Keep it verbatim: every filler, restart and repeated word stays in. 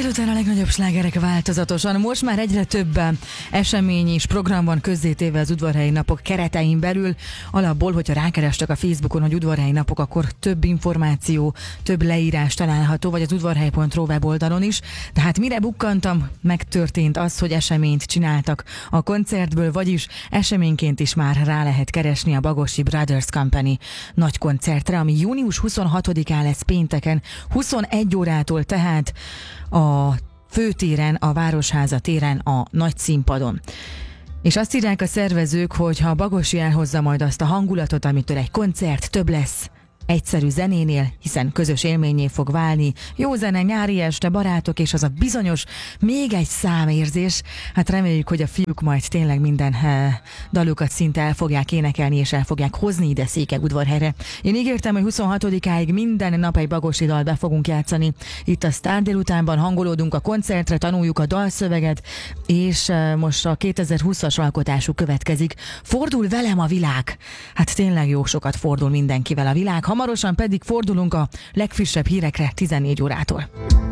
Délután a legnagyobb slágerek változatosan. Most már egyre több esemény és program van közzétéve az udvarhelyi napok keretein belül. Alapból, hogyha rákerestek a Facebookon, hogy udvarhelyi napok, akkor több információ, több leírás található, vagy az udvarhely pont ru weboldalon is. Tehát mire bukkantam, megtörtént az, hogy eseményt csináltak a koncertből, vagyis eseményként is már rá lehet keresni a Bagosi Brothers Company nagy koncertre, ami június huszonhatodikán lesz pénteken, huszonegy órától tehát a főtéren, a Városháza téren, a nagy színpadon. És azt írják a szervezők, hogy ha a Bagosi elhozza majd azt a hangulatot, amitől egy koncert több lesz egyszerű zenénél, hiszen közös élményé fog válni, jó zene, nyári este, barátok, és az a bizonyos még egy számérzés. Hát reméljük, hogy a fiúk majd tényleg minden he, dalukat szinte el fogják énekelni, és el fogják hozni ide Székelyudvarhelyre. Én ígértem, hogy huszonhatodikáig minden nap egy bagosi dal be fogunk játszani. Itt a Sztár délutánban hangolódunk a koncertre, tanuljuk a dalszöveget, és most a kétezer-húszas alkotásuk következik. Fordul velem a világ. Hát tényleg jó sokat fordul mindenkivel a világ. Hamarosan pedig fordulunk a legfrissebb hírekre tizennégy órától.